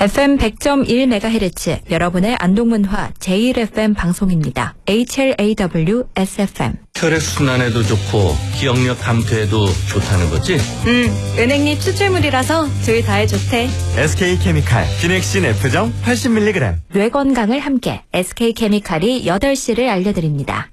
FM 100.1MHz 여러분의 안동문화 제1FM 방송입니다. HLAW SFM. 혈액순환에도 좋고 기억력 감퇴에도 좋다는 거지? 은행잎 추출물이라서 둘 다에 좋대. SK케미칼 비넥신 F정 80mg. 뇌 건강을 함께 SK케미칼이 8시를 알려드립니다.